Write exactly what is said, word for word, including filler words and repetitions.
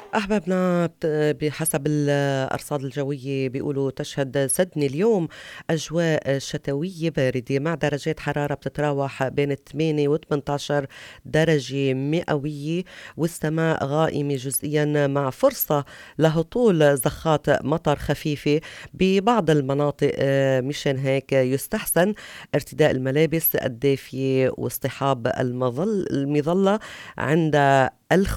أحبابنا بت- بحسب الأرصاد الجوية بيقولوا تشهد سدني اليوم أجواء شتوية باردة مع درجات حرارة بتتراوح بين ثمانية و ثمانية عشر درجة مئوية، والسماء غائمة جزئيا مع فرصة لهطول زخات مطر خفيفة ببعض المناطق. آه، مشان هيك يستحسن ارتداء الملابس الدافية واصطحاب المظل المظلة عند الخروج.